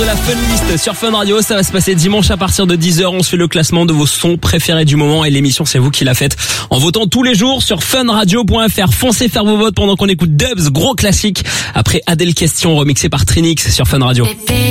la Fun List sur Fun Radio. Ça va se passer dimanche à partir de 10h. On se fait le classement de vos sons préférés du moment et l'émission, c'est vous qui la faites en votant tous les jours sur funradio.fr. Foncez faire vos votes pendant qu'on écoute Dubs, gros classique. Après Adèle Question remixé par Trinix sur Fun Radio.